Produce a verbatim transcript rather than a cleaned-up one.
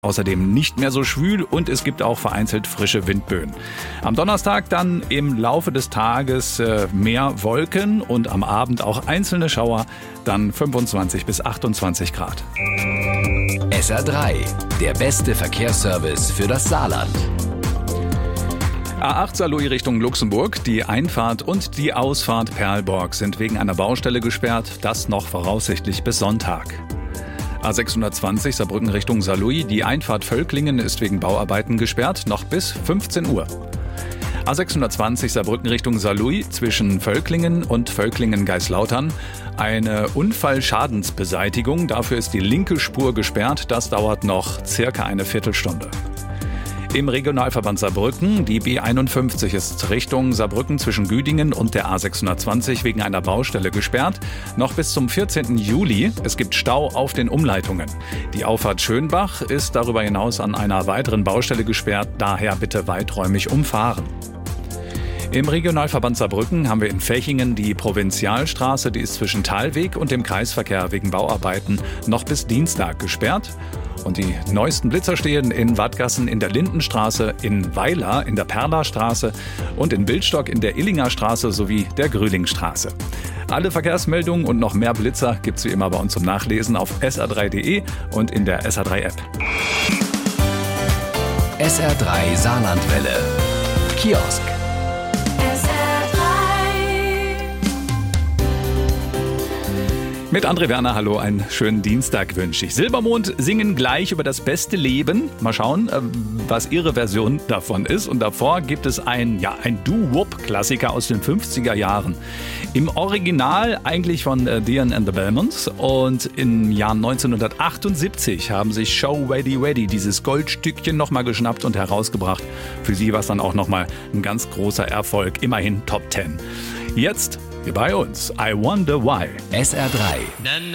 Außerdem nicht mehr so schwül und es gibt auch vereinzelt frische Windböen. Am Donnerstag dann im Laufe des Tages äh, mehr Wolken und am Abend auch einzelne Schauer, dann fünfundzwanzig bis achtundzwanzig Grad. S R drei, der beste Verkehrsservice für das Saarland. A acht Saarlouis Richtung Luxemburg. Die Einfahrt und die Ausfahrt Perlborg sind wegen einer Baustelle gesperrt. Das noch voraussichtlich bis Sonntag. A sechshundertzwanzig Saarbrücken Richtung Saarlouis. Die Einfahrt Völklingen ist wegen Bauarbeiten gesperrt, noch bis fünfzehn Uhr. A sechshundertzwanzig Saarbrücken Richtung Saarlouis zwischen Völklingen und Völklingen-Geislautern. Eine Unfallschadensbeseitigung. Dafür ist die linke Spur gesperrt. Das dauert noch circa eine Viertelstunde. Im Regionalverband Saarbrücken, die B einundfünfzig ist Richtung Saarbrücken zwischen Güdingen und der A sechshundertzwanzig wegen einer Baustelle gesperrt. Noch bis zum vierzehnten Juli. Es gibt Stau auf den Umleitungen. Die Auffahrt Schönbach ist darüber hinaus an einer weiteren Baustelle gesperrt. Daher bitte weiträumig umfahren. Im Regionalverband Saarbrücken haben wir in Fechingen die Provinzialstraße, die ist zwischen Thalweg und dem Kreisverkehr wegen Bauarbeiten noch bis Dienstag gesperrt. Und die neuesten Blitzer stehen in Wadgassen in der Lindenstraße, in Weiler in der Perlastraße und in Bildstock in der Illinger Straße sowie der Grülingstraße. Alle Verkehrsmeldungen und noch mehr Blitzer gibt's wie immer bei uns zum Nachlesen auf S R drei Punkt de und in der S R drei App. S R drei Saarlandwelle. Kiosk. Mit André Werner, hallo, einen schönen Dienstag wünsche ich. Silbermond singen gleich über das beste Leben. Mal schauen, was ihre Version davon ist. Und davor gibt es ein, ja, ein Doo-Wop-Klassiker aus den fünfziger Jahren. Im Original eigentlich von äh, Dion and the Belmonts. Und im Jahr neunzehnhundertachtundsiebzig haben sich Show Ready Ready dieses Goldstückchen nochmal geschnappt und herausgebracht. Für sie war es dann auch nochmal ein ganz großer Erfolg, immerhin Top Ten. Jetzt hier bei uns, I Wonder Why. S R drei.